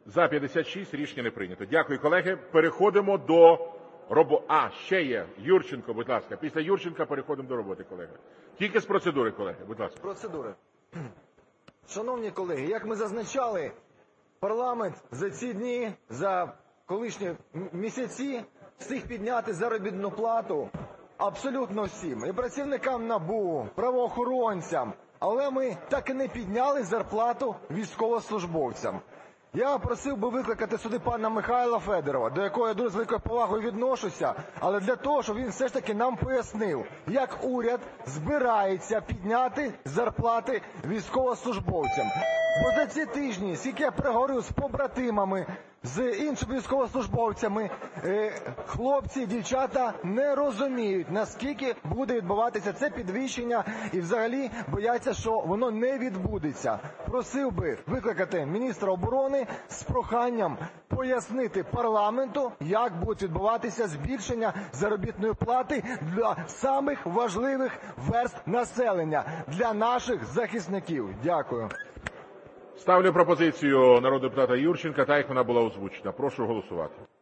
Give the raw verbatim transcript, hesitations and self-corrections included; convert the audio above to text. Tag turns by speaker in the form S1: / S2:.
S1: За – п'ятдесят шість. Рішення не прийнято. Дякую, колеги. Переходимо до роботи. А, ще є. Юрченко, будь ласка. Після Юрченка переходимо до роботи, колеги. Тільки з процедури, колеги. Будь ласка.
S2: Процедури. Шановні колеги, як ми зазначали, парламент за ці дні, за колишні місяці встиг підняти заробітну плату абсолютно всім. І працівникам НАБУ, правоохоронцям. Але ми так і не підняли зарплату військовослужбовцям. Я просив би викликати сюди пана Михайла Федорова, до якого я дуже з великою повагою відношуся, але для того, щоб він все ж таки нам пояснив, як уряд збирається підняти зарплати військовослужбовцям. Бо за ці тижні, скільки я переговорив з побратимами, з іншими військовослужбовцями, хлопці і дівчата не розуміють, наскільки буде відбуватися це підвищення, і взагалі бояться, що воно не відбудеться. Просив би викликати міністра оборони з проханням пояснити парламенту, як буде відбуватися збільшення заробітної плати для самих важливих верств населення, для наших захисників. Дякую.
S1: Ставлю пропозицію народного депутата Юрченка, так як вона була озвучена. Прошу голосувати.